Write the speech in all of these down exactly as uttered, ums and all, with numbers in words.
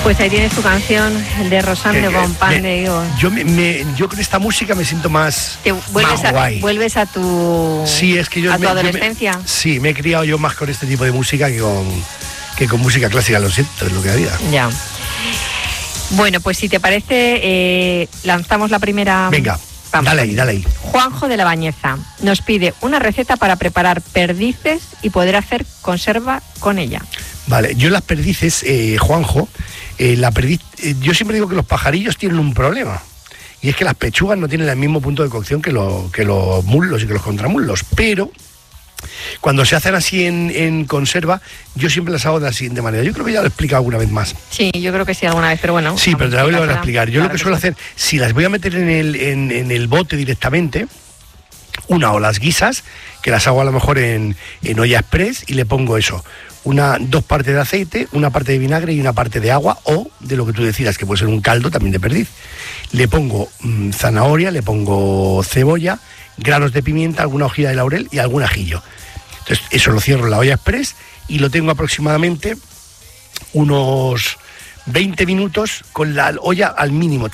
Pues ahí tienes tu canción de Rosando con pan me, de higos. Yo, me, me, yo con esta música me siento más, Te vuelves, más a, guay. vuelves a tu, sí, es que yo a me, tu adolescencia. Yo me, sí, me he criado yo más con este tipo de música que con, que con música clásica, lo siento, es lo que había. Ya. Bueno, pues si te parece, eh, lanzamos la primera... Venga, vamos. dale ahí, dale ahí. Juanjo de la Bañeza nos pide una receta para preparar perdices y poder hacer conserva con ella. Vale, yo las perdices, eh, Juanjo, eh, la perdiz, eh, yo siempre digo que los pajarillos tienen un problema. Y es que las pechugas no tienen el mismo punto de cocción que, lo, que los muslos y que los contramuslos. Pero cuando se hacen así en, en conserva, yo siempre las hago de la siguiente manera. Yo creo que ya lo he explicado alguna vez más. Sí, yo creo que sí alguna vez, pero bueno. Sí, pero te la voy a volver a explicar. Yo claro lo que suelo sí. hacer, si las voy a meter en el, en, en el bote directamente, una o las guisas, que las hago a lo mejor en, en olla express y le pongo eso. Una, dos partes de aceite, una parte de vinagre y una parte de agua, o de lo que tú decidas, que puede ser un caldo también de perdiz. Le pongo mmm, zanahoria, le pongo cebolla, granos de pimienta, alguna hojilla de laurel y algún ajillo. Entonces eso lo cierro en la olla express y lo tengo aproximadamente unos veinte minutos con la olla al mínimo.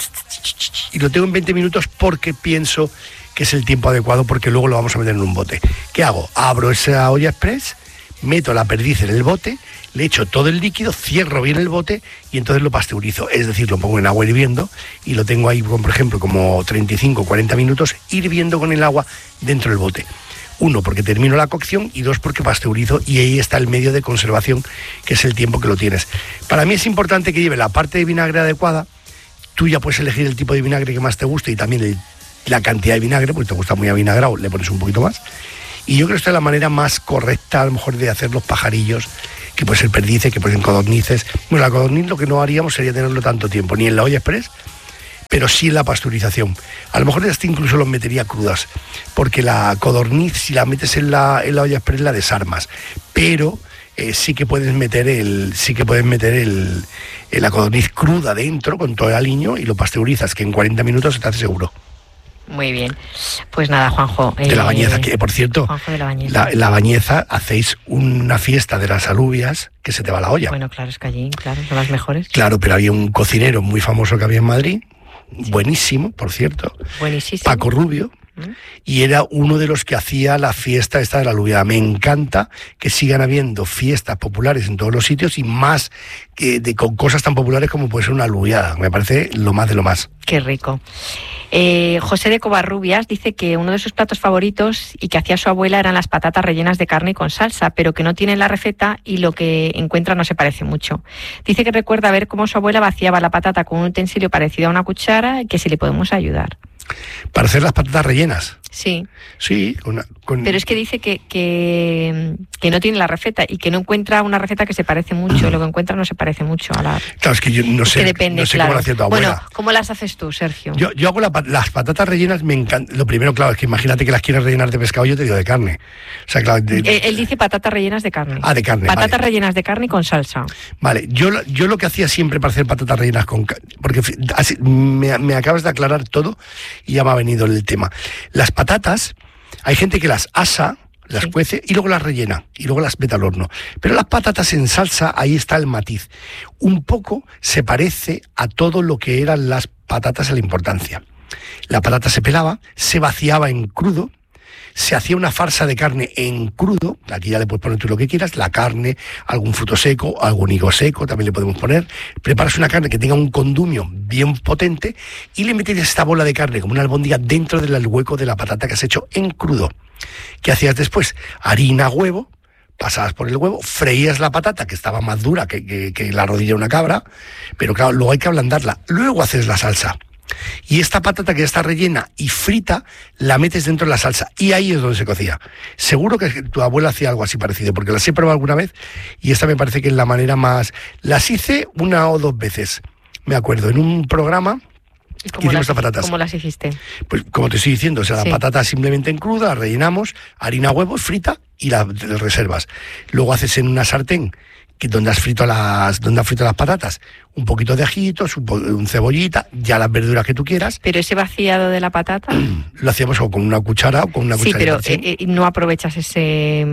Y lo tengo en veinte minutos porque pienso que es el tiempo adecuado, porque luego lo vamos a meter en un bote. ¿Qué hago? Abro esa olla express, meto la perdiz en el bote, le echo todo el líquido, cierro bien el bote y entonces lo pasteurizo. Es decir, lo pongo en agua hirviendo y lo tengo ahí, por ejemplo, como treinta y cinco o cuarenta minutos hirviendo con el agua dentro del bote. Uno, porque termino la cocción, y dos, porque pasteurizo, y ahí está el medio de conservación, que es el tiempo que lo tienes. Para mí es importante que lleve la parte de vinagre adecuada. Tú ya puedes elegir el tipo de vinagre que más te guste y también el, la cantidad de vinagre, porque te gusta muy avinagrado, le pones un poquito más. Y yo creo que esta es la manera más correcta, a lo mejor, de hacer los pajarillos, que puede ser perdices, que pueden ser codornices. Bueno, la codorniz lo que no haríamos sería tenerlo tanto tiempo, ni en la olla express, pero sí en la pasteurización. A lo mejor hasta incluso los metería crudas, porque la codorniz, si la metes en la, en la olla express, la desarmas. Pero eh, sí que puedes meter el, sí que puedes meter el, el, la codorniz cruda dentro con todo el aliño y lo pasteurizas, que en cuarenta minutos se te hace seguro. Muy bien. Pues nada, Juanjo. De eh, la Bañeza, que por cierto, Juanjo de la Bañeza. La, la Bañeza hacéis una fiesta de las alubias que se te va la olla. Bueno, claro, es que allí, claro, son las mejores. Claro, pero había un cocinero muy famoso que había en Madrid, sí. Buenísimo, por cierto. Buenísimo. Paco Rubio. Y era uno de los que hacía la fiesta esta de la alubiada. Me encanta que sigan habiendo fiestas populares en todos los sitios, y más que de, con cosas tan populares como puede ser una alubiada. Me parece lo más de lo más. Qué rico. Eh, José de Covarrubias dice que uno de sus platos favoritos y que hacía su abuela eran las patatas rellenas de carne con salsa, pero que no tiene la receta y lo que encuentra no se parece mucho. Dice que recuerda ver cómo su abuela vaciaba la patata con un utensilio parecido a una cuchara y que si le podemos ayudar. ¿Para hacer las patatas rellenas? Sí. Sí, con, con... Pero es que dice que, que, que no tiene la receta y que no encuentra una receta que se parece mucho. Lo que encuentra no se parece mucho a la... Claro, es que yo no es sé, que depende, no sé claro. cómo la hacía tu abuela. Bueno, ¿cómo las haces tú, Sergio? Yo, yo hago la, las patatas rellenas, me encanta. Lo primero, claro, es que imagínate que las quieres rellenar de pescado, yo te digo de carne. O sea, claro, de... él, él dice patatas rellenas de carne. Ah, de carne, Patatas vale. rellenas de carne con salsa. Vale, yo, yo lo que hacía siempre para hacer patatas rellenas con... Porque así, me, me acabas de aclarar todo y ya me ha venido el tema. Las patatas, hay gente que las asa, las sí. cuece y luego las rellena y luego las mete al horno. Pero las patatas en salsa, ahí está el matiz. Un poco se parece a todo lo que eran las patatas a la importancia. La patata se pelaba, se vaciaba en crudo, se hacía una farsa de carne en crudo, aquí ya le puedes poner tú lo que quieras, la carne, algún fruto seco, algún higo seco, también le podemos poner. Preparas una carne que tenga un condumio bien potente y le metes esta bola de carne como una albóndiga dentro del hueco de la patata que has hecho en crudo. ¿Qué hacías después? Harina, huevo, pasabas por el huevo, freías la patata, que estaba más dura que, que, que la rodilla de una cabra, pero claro, luego hay que ablandarla. Luego haces la salsa. Y esta patata que ya está rellena y frita, la metes dentro de la salsa. Y ahí es donde se cocía. Seguro que tu abuela hacía algo así parecido, porque las he probado alguna vez y esta me parece que es la manera más... Las hice una o dos veces, me acuerdo, en un programa... ¿Y cómo, las, patatas. ¿Cómo las hiciste? Pues como te estoy diciendo, o sea, sí. La patata simplemente en cruda, la rellenamos, harina, huevos, frita y la reservas. Luego haces en una sartén que donde has frito las donde has frito las patatas, un poquito de ajitos, un, un cebollita, ya las verduras que tú quieras. Pero ese vaciado de la patata lo hacíamos o con una cuchara o con una sí, cuchara. Sí, pero eh, no aprovechas ese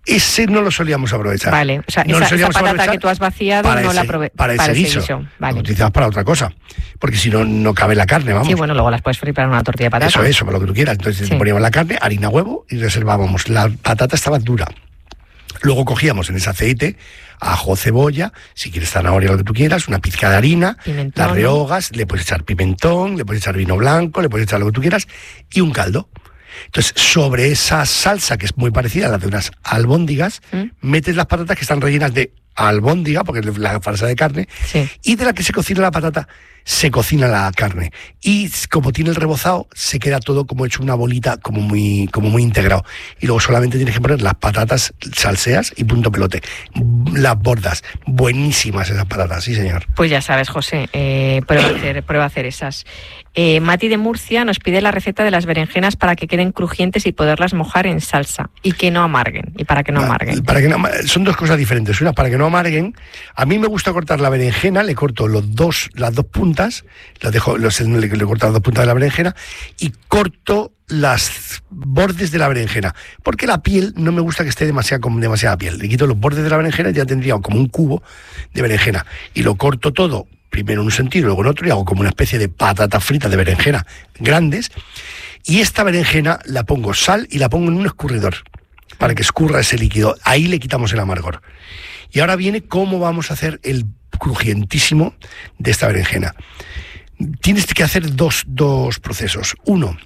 ese no lo solíamos aprovechar. Vale, o sea, no esa, esa patata que tú has vaciado para no ese, la aprovechas para, para ese guiso. guiso. Vale. Lo utilizamos para otra cosa, porque si no, no cabe la carne, vamos. Sí, bueno, luego las puedes freír para una tortilla de patata. Eso, eso, para lo que tú quieras. Entonces sí. poníamos la carne, harina, huevo y reservábamos. La patata estaba dura. Luego cogíamos en ese aceite ajo, cebolla, si quieres zanahoria, lo que tú quieras, una pizca de harina, pimentón, las rehogas, le puedes echar pimentón, le puedes echar vino blanco, le puedes echar lo que tú quieras y un caldo. Entonces, sobre esa salsa, que es muy parecida a la de unas albóndigas, ¿Mm? metes las patatas que están rellenas de albóndiga, porque es la salsa de carne, sí. y de la que se cocina la patata, se cocina la carne. Y como tiene el rebozado, se queda todo como hecho una bolita, como muy, como muy integrado. Y luego solamente tienes que poner las patatas, salseas y punto pelote. Las bordas, buenísimas esas patatas, sí señor. Pues ya sabes, José, eh, prueba, a hacer, prueba a hacer esas. Eh, Mati de Murcia nos pide la receta de las berenjenas para que queden crujientes y poderlas mojar en salsa y que no amarguen. Y para que no amarguen. Para que no, son dos cosas diferentes. Una, para que no amarguen. A mí me gusta cortar la berenjena, le corto los dos, las dos puntas, las dejo, los, le, le corto las dos puntas de la berenjena y corto las bordes de la berenjena, porque la piel no me gusta que esté demasiada, con demasiada piel. Le quito los bordes de la berenjena y ya tendría como un cubo de berenjena. Y lo corto todo, primero en un sentido, luego en otro, y hago como una especie de patatas fritas de berenjena grandes. Y esta berenjena la pongo sal y la pongo en un escurridor para que escurra ese líquido. Ahí le quitamos el amargor. Y ahora viene cómo vamos a hacer el crujientísimo de esta berenjena. Tienes que hacer dos, dos procesos. Uno,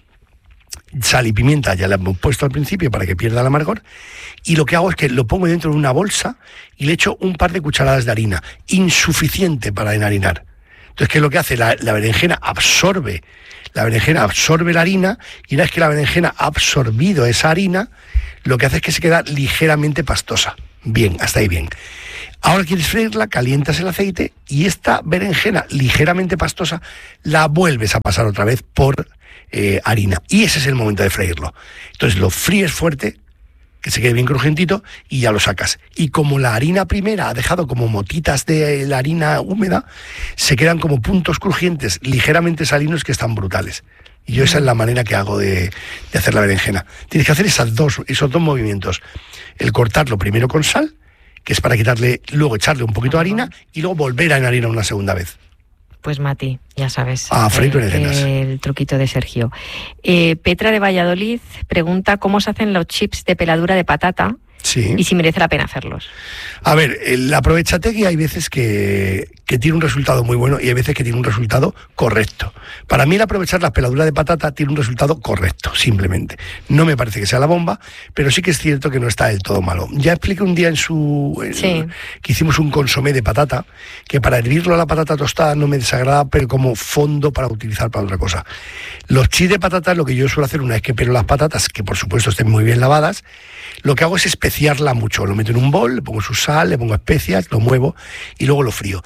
sal y pimienta, ya la hemos puesto al principio para que pierda el amargor. Y lo que hago es que lo pongo dentro de una bolsa y le echo un par de cucharadas de harina, insuficiente para enharinar. Entonces, ¿qué es lo que hace? La, la berenjena absorbe, la berenjena absorbe la harina, y una vez que la berenjena ha absorbido esa harina, lo que hace es que se queda ligeramente pastosa. Bien, hasta ahí bien. Ahora quieres freírla, calientas el aceite y esta berenjena ligeramente pastosa la vuelves a pasar otra vez por eh, harina. Y ese es el momento de freírlo. Entonces lo fríes fuerte, que se quede bien crujientito, y ya lo sacas. Y como la harina primera ha dejado como motitas de la harina húmeda, se quedan como puntos crujientes, ligeramente salinos, que están brutales. Y yo esa es la manera que hago de, de hacer la berenjena. Tienes que hacer esas dos, esos dos movimientos. El cortarlo primero con sal, que es para quitarle, luego echarle un poquito de harina y luego volver a enharinar una segunda vez. Pues Mati, ya sabes, ah, freír berenjenas. Eh, el truquito de Sergio. Eh, Petra de Valladolid pregunta cómo se hacen los chips de peladura de patata. Sí. Y si merece la pena hacerlos. A ver, el aprovechategui hay veces que, que tiene un resultado muy bueno y hay veces que tiene un resultado correcto. Para mí el aprovechar la peladura de patata tiene un resultado correcto, simplemente. No me parece que sea la bomba, pero sí que es cierto que no está del todo malo. Ya expliqué un día en su... En, sí. que hicimos un consomé de patata, que para hervirlo a la patata tostada no me desagrada, pero como fondo para utilizar para otra cosa. Los chips de patata, lo que yo suelo hacer una vez que pelo las patatas, que por supuesto estén muy bien lavadas, lo que hago es especiarla mucho. Lo meto en un bol, le pongo su sal, le pongo especias, lo muevo y luego lo frío.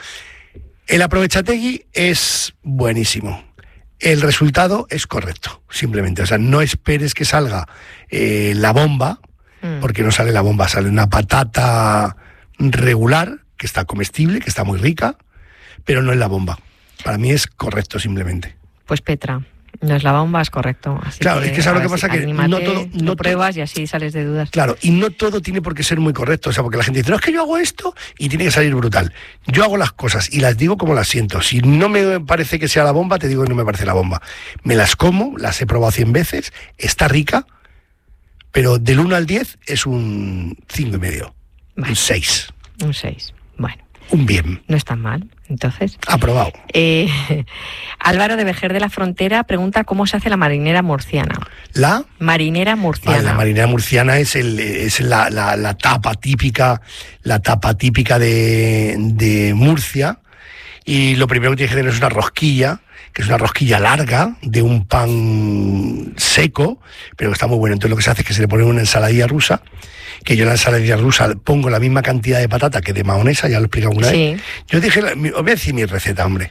El aprovechategui es buenísimo. El resultado es correcto, simplemente. O sea, no esperes que salga eh, la bomba, mm. porque no sale la bomba, sale una patata regular, que está comestible, que está muy rica, pero no es la bomba. Para mí es correcto, simplemente. Pues Petra, no es la bomba, es correcto. Así claro, que, es que sabes lo que pasa, sí, que anímate, no todo... No lo pruebas todo, y así sales de dudas. Claro, y no todo tiene por qué ser muy correcto, o sea, porque la gente dice, no, es que yo hago esto y tiene que salir brutal. Yo hago las cosas y las digo como las siento. Si no me parece que sea la bomba, te digo que no me parece la bomba. Me las como, las he probado cien veces, está rica, pero del uno al diez es un cinco y medio, vale. Un seis. Un seis, bueno. Un bien. No es tan mal, entonces. Aprobado. Eh, Álvaro de Vejer de la Frontera pregunta cómo se hace la marinera murciana. ¿La? Marinera murciana. Vale, la marinera murciana es, el, es la, la, la tapa típica, la tapa típica de, de Murcia. Y lo primero que tienes que tener es una rosquilla, que es una rosquilla larga de un pan seco, pero que está muy bueno. Entonces lo que se hace es que se le pone una ensaladilla rusa, que yo en la ensaladilla rusa pongo la misma cantidad de patata que de mahonesa, ya lo he explicado una sí. vez. Yo dije, os voy a decir mi receta, hombre.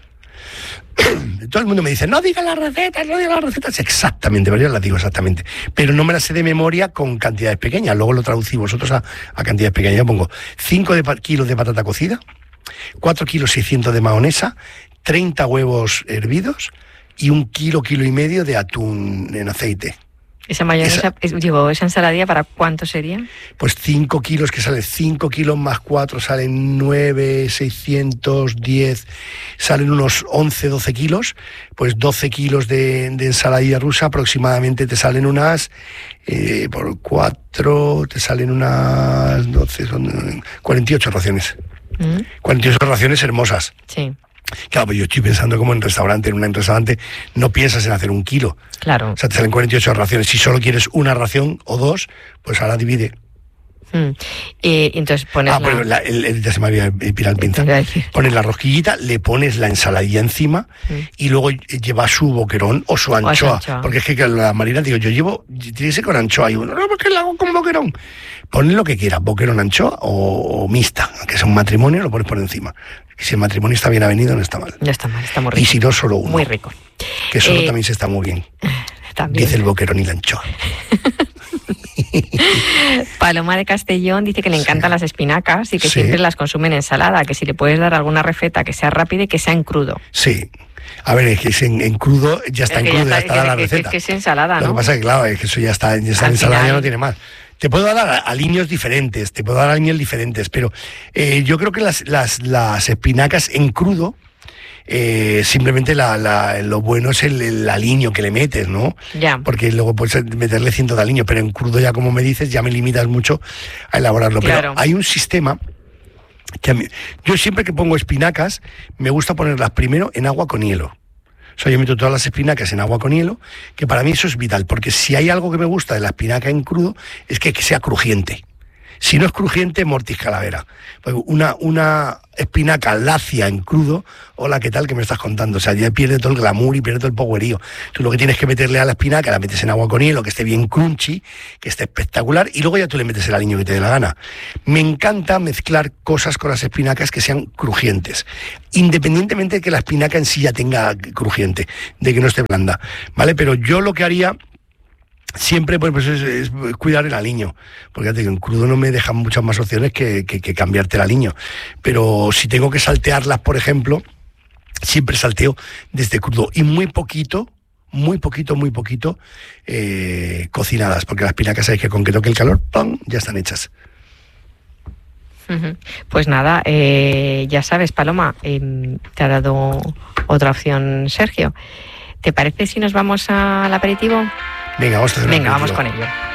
Todo el mundo me dice, no digas las recetas, no digas las recetas. Exactamente, pero yo las digo exactamente. Pero no me las sé de memoria con cantidades pequeñas. Luego lo traducí vosotros a, a cantidades pequeñas. Yo pongo cinco de, kilos de patata cocida, cuatro kilos seiscientos de mahonesa, treinta huevos hervidos y un kilo, kilo y medio de atún en aceite. ¿Esa mayonesa, esa, digo, esa ensaladilla para cuánto sería? Pues cinco kilos, que sale cinco kilos más cuatro, salen nueve, seiscientos diez, salen unos once, doce kilos, pues doce kilos de, de ensaladilla rusa aproximadamente te salen unas, eh, por cuatro, te salen unas doce, son cuarenta y ocho raciones. ¿Mm? cuarenta y ocho raciones hermosas. Sí. Claro, pues yo estoy pensando como en restaurante, en un restaurante no piensas en hacer un kilo. Claro. O sea, te salen cuarenta y ocho raciones. Si solo quieres una ración o dos, pues ahora divide. Mm. Y entonces pones ah, la... bueno, la, el, el, ya se me había pirado el pinza. Pones la rosquillita, le pones la ensaladilla encima mm. y luego lleva su boquerón o su anchoa. O anchoa. Porque es que la marina, digo, yo llevo, tiene que ser con anchoa. Y uno, no, porque la hago con boquerón. Ponle lo que quieras, boquerón, anchoa o, o mixta, que sea un matrimonio, lo pones por encima. Si el matrimonio está bien avenido, no está mal. No está mal, está muy rico. Y si no, solo uno. Muy rico. Que solo eh, también se está muy bien. También. Dice el boquerón y la anchoa. Paloma de Castellón dice que le encantan sí. las espinacas y que sí. siempre las consume en ensalada, que si le puedes dar alguna receta que sea rápida y que sea en crudo. Sí. A ver, es que es en, en crudo, ya está es en crudo, ya está, ya está la que, receta. Es que es ensalada, ¿no? Lo que pasa es que, claro, es que eso ya está, ya está en ensalada, ya no tiene más. Te puedo dar aliños diferentes, te puedo dar aliños diferentes, pero eh, yo creo que las, las, las espinacas en crudo, eh, simplemente la, la, lo bueno es el, el aliño que le metes, ¿no? Ya. Porque luego puedes meterle cientos de aliños, pero en crudo ya, como me dices, ya me limitas mucho a elaborarlo. Claro. Pero hay un sistema que a mí, yo siempre que pongo espinacas, me gusta ponerlas primero en agua con hielo. O sea, yo meto todas las espinacas en agua con hielo, que para mí eso es vital, porque si hay algo que me gusta de la espinaca en crudo, es que, que sea crujiente. Si no es crujiente, mortis calavera. Pues una, una espinaca lacia en crudo, hola, ¿qué tal? ¿Qué me estás contando? O sea, ya pierde todo el glamour y pierde todo el powerío. Tú lo que tienes que meterle a la espinaca, la metes en agua con hielo, que esté bien crunchy, que esté espectacular, y luego ya tú le metes el aliño que te dé la gana. Me encanta mezclar cosas con las espinacas que sean crujientes, independientemente de que la espinaca en sí ya tenga crujiente, de que no esté blanda, ¿vale? Pero yo lo que haría... Siempre pues, pues es, es cuidar el aliño, porque ya te digo, en crudo no me dejan muchas más opciones que, que, que cambiarte el aliño. Pero si tengo que saltearlas, por ejemplo, siempre salteo desde crudo y muy poquito, muy poquito, muy poquito eh, cocinadas, porque las espinacas sabéis que con que toque el calor, ¡pam!, ya están hechas. Pues nada, eh, ya sabes, Paloma, eh, te ha dado otra opción Sergio. ¿Te parece si nos vamos al aperitivo? Venga, vamos a hacer Venga, vamos con ello.